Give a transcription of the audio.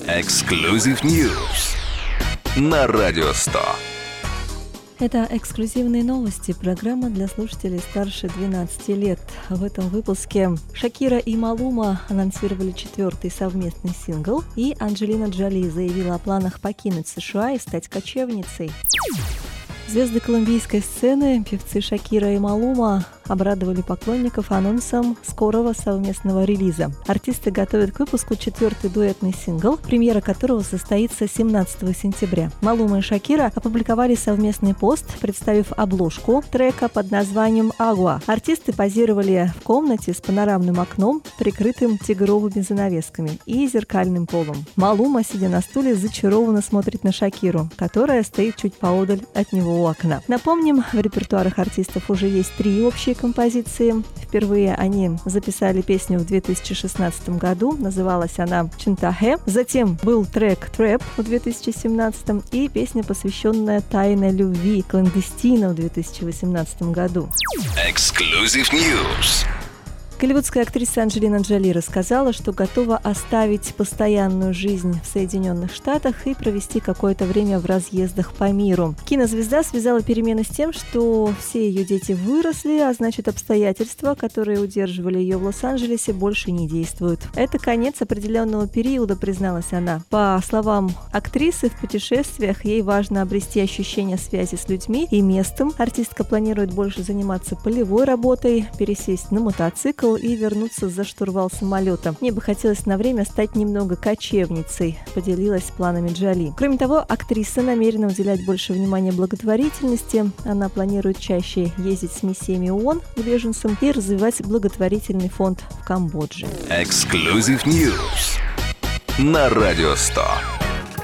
Exclusive News на Радио 100. Это эксклюзивные новости, программа для слушателей старше 12 лет. В этом выпуске Шакира и Малума анонсировали 4-й совместный сингл, и Анджелина Джоли заявила о планах покинуть США и стать кочевницей. Звезды колумбийской сцены, певцы Шакира и Малума, обрадовали поклонников анонсом скорого совместного релиза. Артисты готовят к выпуску 4-й дуэтный сингл, премьера которого состоится 17 сентября. Малума и Шакира опубликовали совместный пост, представив обложку трека под названием «Агуа». Артисты позировали в комнате с панорамным окном, прикрытым тигровыми занавесками и зеркальным полом. Малума, сидя на стуле, зачарованно смотрит на Шакиру, которая стоит чуть поодаль от него у окна. Напомним, в репертуарах артистов уже есть 3 общие композиции. Впервые они записали песню в 2016 году, называлась она «Чинтахе». Затем был трек «Трэп» в 2017 и песня, посвященная тайной любви «Кландестина» в 2018 году. Exclusive News. Голливудская актриса Анджелина Джоли рассказала, что готова оставить постоянную жизнь в Соединенных Штатах и провести какое-то время в разъездах по миру. Кинозвезда связала перемены с тем, что все ее дети выросли, а значит, обстоятельства, которые удерживали ее в Лос-Анджелесе, больше не действуют. Это конец определенного периода, призналась она. По словам актрисы, в путешествиях ей важно обрести ощущение связи с людьми и местом. Артистка планирует больше заниматься полевой работой, пересесть на мотоцикл и вернуться за штурвал самолета. Мне бы хотелось на время стать немного кочевницей, поделилась планами Джоли. Кроме того, актриса намерена уделять больше внимания благотворительности. Она планирует чаще ездить с миссиями ООН к беженцам и развивать благотворительный фонд в Камбодже. Exclusive News на Радио 100.